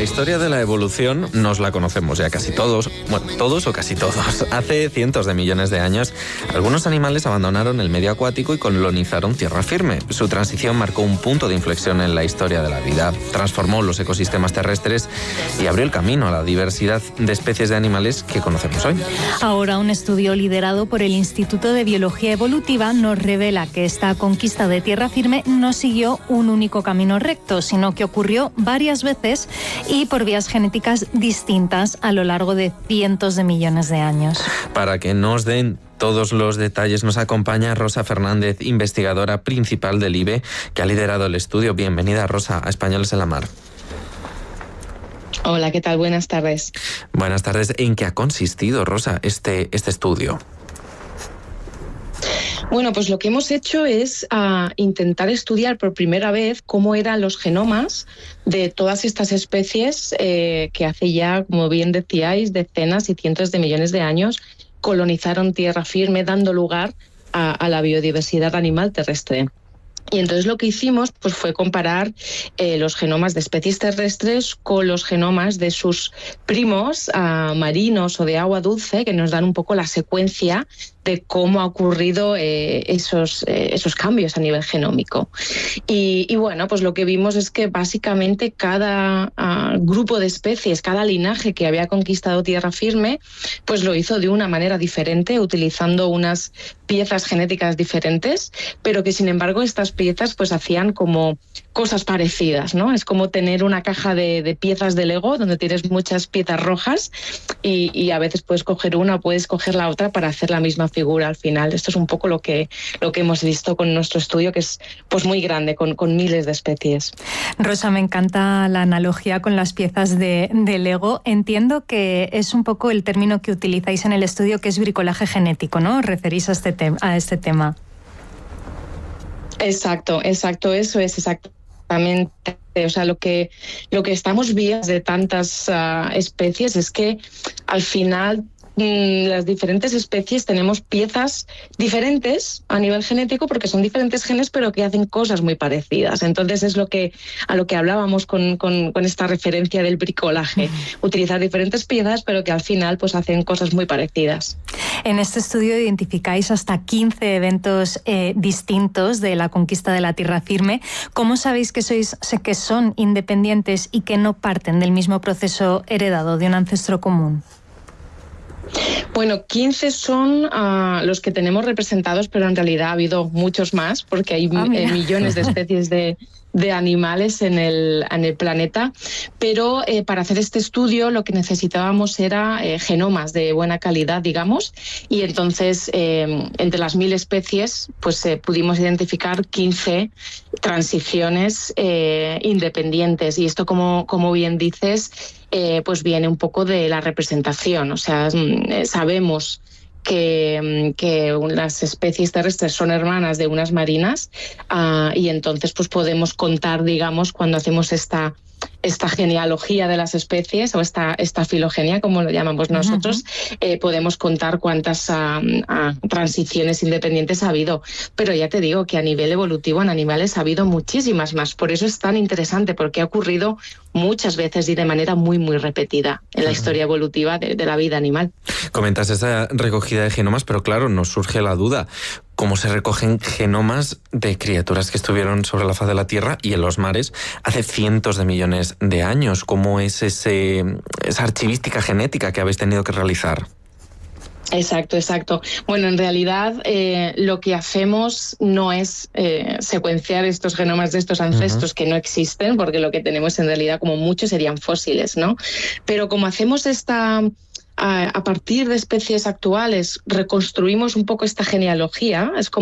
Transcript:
historia de la evolución nos la conocemos ya casi todos, bueno, todos o casi todos. Hace cientos de millones de años, algunos animales abandonaron el medio acuático y colonizaron tierra firme. Su transición marcó un punto de inflexión en la historia de la vida, transformó los ecosistemas terrestres y abrió el camino a la diversidad de especies de animales que conocemos hoy. Ahora, un estudio liderado por el Instituto de Biología Evolutiva nos revela que esta conquista de tierra firme no siguió un único camino recto, sino que ocurrió varias veces y por vías genéticas distintas a lo largo de cientos de millones de años. Para que nos den todos los detalles nos acompaña Rosa Fernández, investigadora principal del IBE, que ha liderado el estudio. Bienvenida, Rosa, a Españoles en la Mar. Hola, ¿qué tal? Buenas tardes. Buenas tardes. ¿En qué ha consistido, Rosa, este estudio? Bueno, pues lo que hemos hecho es intentar estudiar por primera vez cómo eran los genomas de todas estas especies que hace ya, como bien decíais, decenas y cientos de millones de años colonizaron tierra firme, dando lugar a la biodiversidad animal terrestre. Y entonces lo que hicimos pues, fue comparar los genomas de especies terrestres con los genomas de sus primos marinos o de agua dulce, que nos dan un poco la secuencia de cómo ha ocurrido esos cambios a nivel genómico. Y bueno, pues lo que vimos es que básicamente cada grupo de especies, cada linaje que había conquistado tierra firme, pues lo hizo de una manera diferente, utilizando unas piezas genéticas diferentes, pero que sin embargo estas piezas pues hacían como cosas parecidas, ¿no? Es como tener una caja de piezas de Lego donde tienes muchas piezas rojas y a veces puedes coger una o puedes coger la otra para hacer la misma figura al final. Esto es un poco lo que hemos visto con nuestro estudio, que es pues muy grande, con miles de especies. Rosa, me encanta la analogía con las piezas de Lego. Entiendo que es un poco el término que utilizáis en el estudio, que es bricolaje genético, ¿no? ¿Os referís a este tema? Exacto, eso es exactamente. O sea, lo que estamos viendo de tantas especies es que al final las diferentes especies tenemos piezas diferentes a nivel genético porque son diferentes genes pero que hacen cosas muy parecidas. Entonces es a lo que hablábamos con esta referencia del bricolaje, utilizar diferentes piezas pero que al final pues hacen cosas muy parecidas. En este estudio identificáis hasta 15 eventos distintos de la conquista de la tierra firme. ¿Cómo sabéis que son independientes y que no parten del mismo proceso heredado de un ancestro común? Bueno, 15 son los que tenemos representados, pero en realidad ha habido muchos más, porque hay millones de especies de animales en el planeta, pero para hacer este estudio lo que necesitábamos era genomas de buena calidad, digamos, y entonces entre las 1000 especies pues pudimos identificar 15 transiciones independientes, y esto como bien dices pues viene un poco de la representación. O sea, sabemos que las especies terrestres son hermanas de unas marinas y entonces pues podemos contar, digamos, cuando hacemos esta genealogía de las especies o esta filogenia, como lo llamamos nosotros, podemos contar cuántas transiciones independientes ha habido. Pero ya te digo que a nivel evolutivo en animales ha habido muchísimas más. Por eso es tan interesante, porque ha ocurrido muchas veces y de manera muy, muy repetida en la historia evolutiva de la vida animal. Comentas esa recogida de genomas, pero claro, nos surge la duda. ¿Cómo se recogen genomas de criaturas que estuvieron sobre la faz de la Tierra y en los mares hace cientos de millones de años? ¿Cómo es esa archivística genética que habéis tenido que realizar? Exacto. Bueno, en realidad lo que hacemos no es secuenciar estos genomas de estos ancestros que no existen, porque lo que tenemos en realidad como mucho serían fósiles, ¿no? Pero como hacemos a partir de especies actuales reconstruimos un poco esta genealogía, es como